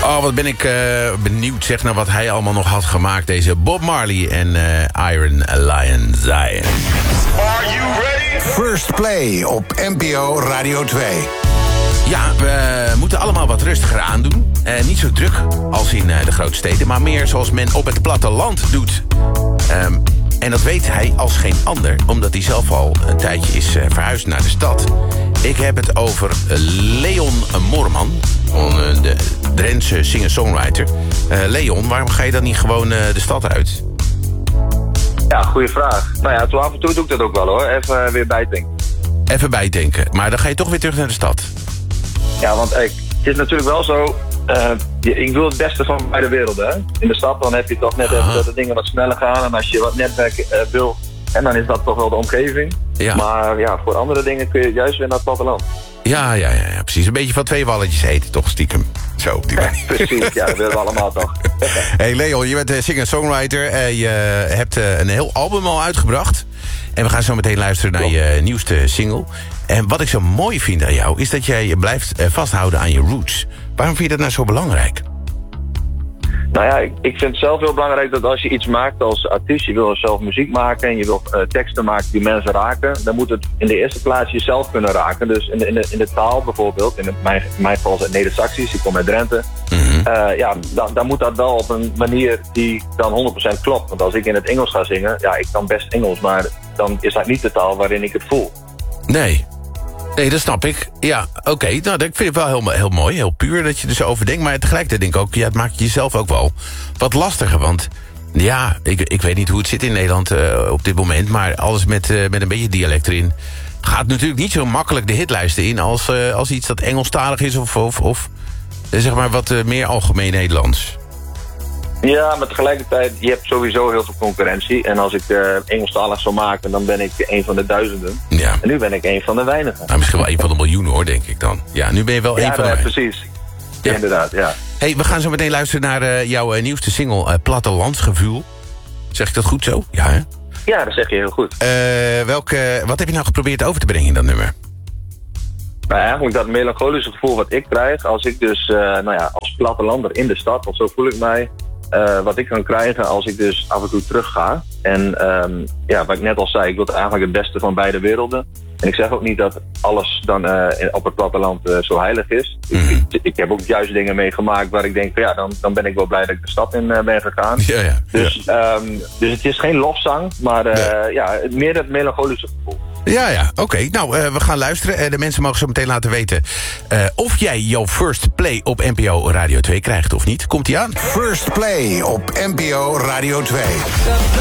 Oh, wat ben ik benieuwd zeg naar wat hij allemaal nog had gemaakt. Deze Bob Marley en Iron Lion Zion. Are you ready? First Play op NPO Radio 2. Ja, we moeten allemaal wat rustiger aandoen. Niet zo druk als in de grote steden, maar meer zoals men op het platteland doet. En dat weet hij als geen ander, omdat hij zelf al een tijdje is verhuisd naar de stad. Ik heb het over Leon Moorman, de Drentse singer-songwriter. Leon, waarom ga je dan niet gewoon de stad uit? Ja, goede vraag. Nou ja, af en toe doe ik dat ook wel hoor. Even weer bijdenken. Even bijdenken, maar dan ga je toch weer terug naar de stad. Ja, want het is natuurlijk wel zo. Ik wil het beste van beide werelden. Hè? In de stad dan heb je toch net even dat de dingen wat sneller gaan. En als je wat netwerk wil, en dan is dat toch wel de omgeving. Ja. Maar ja, voor andere dingen kun je juist weer naar het platteland. Ja, precies. Een beetje van twee walletjes eten, toch stiekem. Zo, precies, ja, dat willen we allemaal toch. Hey Leon, je bent singer-songwriter. Je hebt een heel album al uitgebracht. En we gaan zo meteen luisteren naar je nieuwste single. En wat ik zo mooi vind aan jou, is dat jij je blijft vasthouden aan je roots. Waarom vind je dat nou zo belangrijk? Nou ja, ik vind het zelf heel belangrijk dat als je iets maakt als artiest, je wil zelf muziek maken en je wil teksten maken die mensen raken, dan moet het in de eerste plaats jezelf kunnen raken. Dus in de taal bijvoorbeeld, in mijn geval is het Neder-Saxisch, ik kom uit Drenthe. Dan moet dat wel op een manier die dan 100% klopt. Want als ik in het Engels ga zingen, ja, ik kan best Engels, maar dan is dat niet de taal waarin ik het voel. Nee, dat snap ik. Ja, oké. Nou, ik vind het wel heel mooi, heel puur dat je er zo over denkt. Maar tegelijkertijd denk ik ook, ja, het maakt jezelf ook wel wat lastiger. Want ja, ik weet niet hoe het zit in Nederland op dit moment. Maar alles met een beetje dialect erin gaat natuurlijk niet zo makkelijk de hitlijsten in als iets dat Engelstalig is of zeg maar wat meer algemeen Nederlands. Ja, maar tegelijkertijd, je hebt sowieso heel veel concurrentie. En als ik Engelstalig zou maken, dan ben ik een van de duizenden. Ja. En nu ben ik een van de weinigen. Nou, misschien wel een van de miljoenen hoor, denk ik dan. Ja, nu ben je wel een van de weinigen. Precies. Ja, inderdaad, ja. Hey, we gaan zo meteen luisteren naar jouw nieuwste single, Plattelandsgevoel. Zeg ik dat goed zo? Ja, hè? Ja, dat zeg je heel goed. Wat heb je nou geprobeerd over te brengen in dat nummer? Nou, eigenlijk dat melancholische gevoel wat ik krijg als ik dus, als plattelander in de stad, of zo voel ik mij, wat ik kan krijgen als ik dus af en toe terug ga. En wat ik net al zei, ik wil eigenlijk het beste van beide werelden. En ik zeg ook niet dat alles dan op het platteland zo heilig is. Ik heb ook juist dingen meegemaakt waar ik denk, dan ben ik wel blij dat ik de stad in ben gegaan. Ja. Dus het is geen lofzang, maar meer dat melancholische gevoel. Ja, oké. Nou, we gaan luisteren. De mensen mogen zo meteen laten weten of jij jouw First Play op NPO Radio 2 krijgt of niet. Komt-ie aan? First Play op NPO Radio 2.